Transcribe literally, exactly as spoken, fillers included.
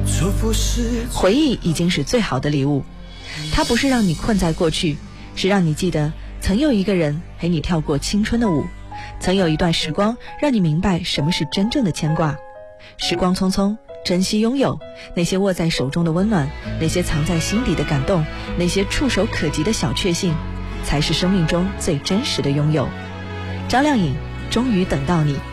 回忆已经是最好的礼物，它不是让你困在过去，是让你记得曾有一个人陪你跳过青春的舞，曾有一段时光让你明白什么是真正的牵挂。时光匆匆，珍惜拥有那些握在手中的温暖，那些藏在心底的感动，那些触手可及的小确幸，才是生命中最真实的拥有。张靓颖，终于等到你。